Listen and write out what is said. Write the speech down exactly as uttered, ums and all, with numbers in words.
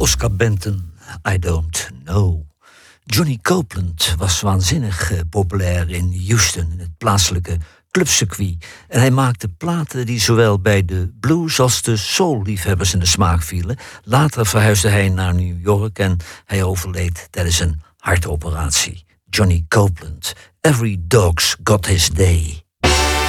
Oscar Benton, I Don't Know. Johnny Copeland was waanzinnig uh, populair in Houston, in het plaatselijke clubcircuit. En hij maakte platen die zowel bij de blues als de soul-liefhebbers in de smaak vielen. Later verhuisde hij naar New York en hij overleed tijdens een hartoperatie. Johnny Copeland, Every Dog's Got His Day.